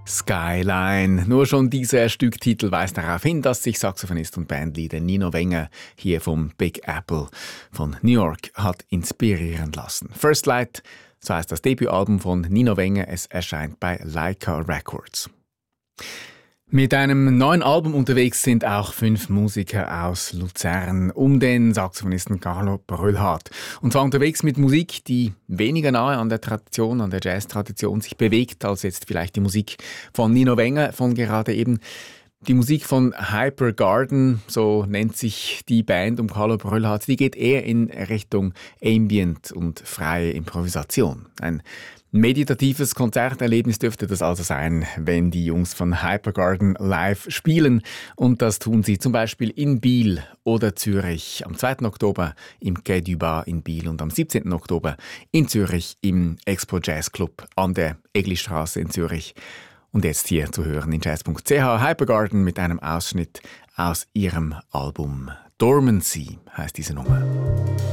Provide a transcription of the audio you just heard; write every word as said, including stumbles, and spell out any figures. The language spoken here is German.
Skyline. Nur schon dieser Stücktitel weist darauf hin, dass sich Saxophonist und Bandleader Nino Wenger hier vom Big Apple von New York hat inspirieren lassen. First Light, so heißt das Debütalbum von Nino Wenger. Es erscheint bei Leica Records. Mit einem neuen Album unterwegs sind auch fünf Musiker aus Luzern um den Saxophonisten Carlo Bröllhardt. Und zwar unterwegs mit Musik, die weniger nahe an der Tradition, an der Jazz-Tradition sich bewegt, als jetzt vielleicht die Musik von Nino Wenger, von gerade eben. Die Musik von Hyper Garden, so nennt sich die Band um Carlo Bröllhardt, die geht eher in Richtung Ambient und freie Improvisation. Ein meditatives Konzerterlebnis dürfte das also sein, wenn die Jungs von Hyper Garden live spielen. Und das tun sie zum Beispiel in Biel oder Zürich am zweiten Oktober im Quai du Bar in Biel und am siebzehnten Oktober in Zürich im Expo Jazz Club an der Eglistraße in Zürich. Und jetzt hier zu hören in jazz punkt c h Hyper Garden mit einem Ausschnitt aus ihrem Album Dormancy heißt diese Nummer.